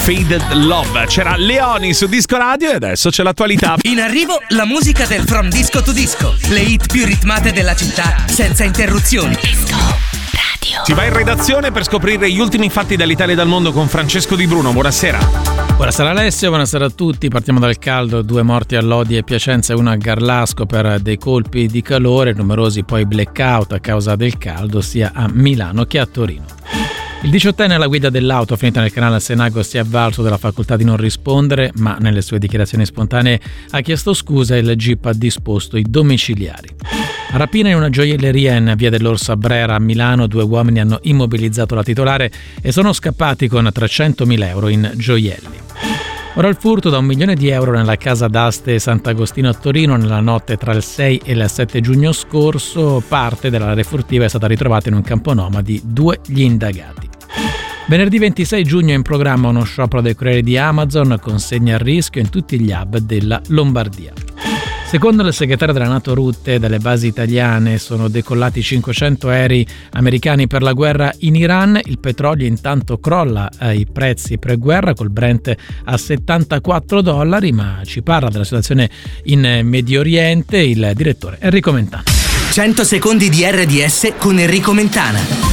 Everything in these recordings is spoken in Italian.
Faded Love. C'era Leoni su Disco Radio e adesso c'è l'attualità. In arrivo la musica del From Disco to Disco, le hit più ritmate della città senza interruzioni. Disco Radio. Si va in redazione per scoprire gli ultimi fatti dall'Italia e dal mondo con Francesco Di Bruno. Buonasera. Buonasera Alessio, buonasera a tutti. Partiamo dal caldo: 2 morti a Lodi e Piacenza e 1 a Garlasco per dei colpi di calore, numerosi poi blackout a causa del caldo sia a Milano che a Torino. Il 18enne alla guida dell'auto finita nel canale Senago si è avvalso della facoltà di non rispondere, ma nelle sue dichiarazioni spontanee ha chiesto scusa e il GIP ha disposto i domiciliari. Rapina in una gioielleria in via dell'Orsa Brera a Milano, 2 uomini hanno immobilizzato la titolare e sono scappati con 300.000 euro in gioielli. Ora il furto da 1 milione di euro nella casa d'aste Sant'Agostino a Torino nella notte tra il 6 e il 7 giugno scorso. Parte della refurtiva è stata ritrovata in un campo nomadi, 2 gli indagati. Venerdì 26 giugno è in programma uno sciopero dei corrieri di Amazon, consegna a rischio in tutti gli hub della Lombardia. Secondo il segretario della NATO Rutte, dalle basi italiane sono decollati 500 aerei americani per la guerra in Iran. Il petrolio intanto crolla ai prezzi pre-guerra col Brent a $74, ma ci parla della situazione in Medio Oriente il direttore Enrico Mentana. 100 secondi di RDS con Enrico Mentana.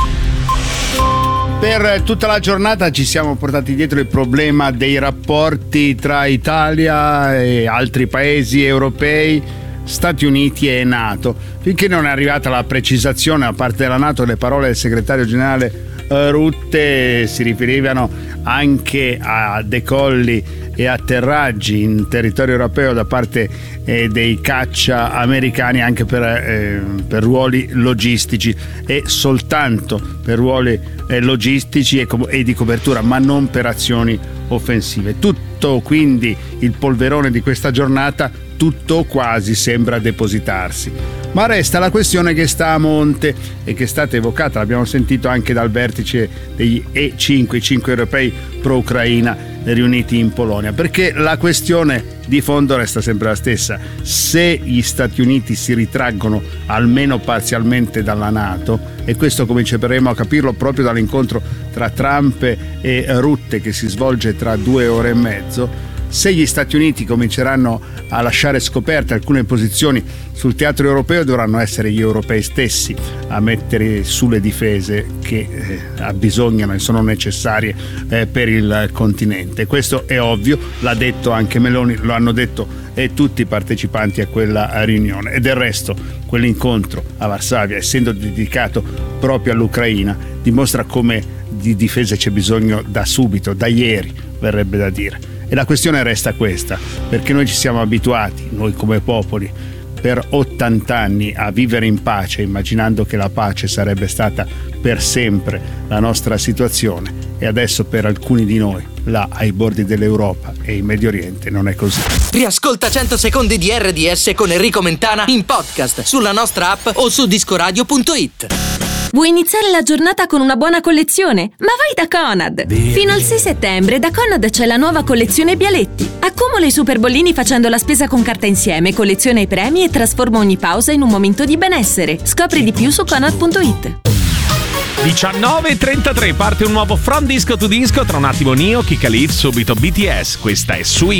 Per tutta la giornata ci siamo portati dietro il problema dei rapporti tra Italia e altri paesi europei, Stati Uniti e NATO, finché non è arrivata la precisazione da parte della NATO. Le parole del segretario generale Rutte si riferivano anche a decolli e atterraggi in territorio europeo da parte dei caccia americani, anche per ruoli logistici e soltanto per ruoli logistici e di copertura, ma non per azioni offensive. Tutto quindi il polverone di questa giornata, tutto quasi sembra depositarsi. Ma resta la questione che sta a monte e che è stata evocata, l'abbiamo sentito anche dal vertice degli E5, i 5 europei pro-Ucraina riuniti in Polonia, perché la questione di fondo resta sempre la stessa. Se gli Stati Uniti si ritraggono almeno parzialmente dalla NATO, e questo cominceremo a capirlo proprio dall'incontro tra Trump e Rutte che si svolge tra 2 ore e mezzo, se gli Stati Uniti cominceranno a lasciare scoperte alcune posizioni sul teatro europeo, dovranno essere gli europei stessi a mettere sulle difese che abbisognano e sono necessarie per il continente. Questo è ovvio, l'ha detto anche Meloni, lo hanno detto tutti i partecipanti a quella riunione. E del resto quell'incontro a Varsavia, essendo dedicato proprio all'Ucraina, dimostra come di difese c'è bisogno da subito, da ieri verrebbe da dire. E la questione resta questa, perché noi ci siamo abituati, noi come popoli, per 80 anni a vivere in pace, immaginando che la pace sarebbe stata per sempre la nostra situazione, e adesso per alcuni di noi, là ai bordi dell'Europa e in Medio Oriente, non è così. Riascolta 100 secondi di RDS con Enrico Mentana in podcast sulla nostra app o su discoradio.it. Vuoi iniziare la giornata con una buona collezione? Ma vai da Conad! Fino al 6 settembre da Conad c'è la nuova collezione Bialetti. Accumula i super bollini facendo la spesa con carta insieme, colleziona i premi e trasforma ogni pausa in un momento di benessere. Scopri di più su Conad.it. 19:33 parte un nuovo From Disco to Disco, tra un attimo Nio, Kika Leaf, subito BTS. Questa è Sweet.